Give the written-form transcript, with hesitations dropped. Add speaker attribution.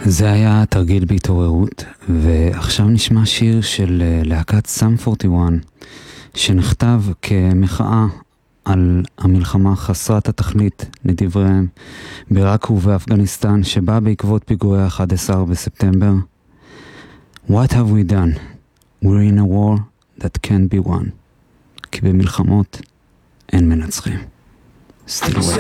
Speaker 1: זה היה תרגיל בהתעוררות, ועכשיו נשמע שיר של להקת סאם 41, שנכתב כמחאה על המלחמה חסרת התכלית, לדבריהם, בעיראק ובאפגניסטן, שבא בעקבות פיגועי 11 בספטמבר. What have we done? We're in a war that can't be won. כי במלחמות אין מנצחים. Still away.